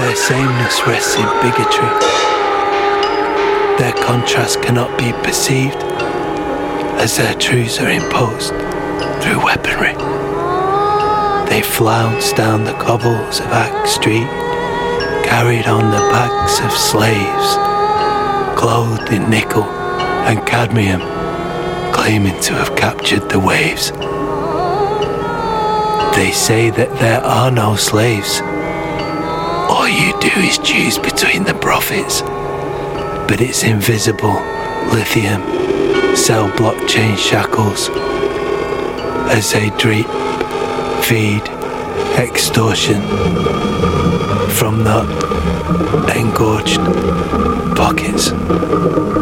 Their sameness rests in bigotry. Their contrast cannot be perceived, as their truths are imposed through weaponry. They flounce down the cobbles of Axe Street, carried on the backs of slaves, clothed in nickel and cadmium, claiming to have captured the waves. They say that there are no slaves. All you do is choose between the profits, but it's invisible lithium cell blockchain shackles as they drip, feed, extortion from the engorged pockets.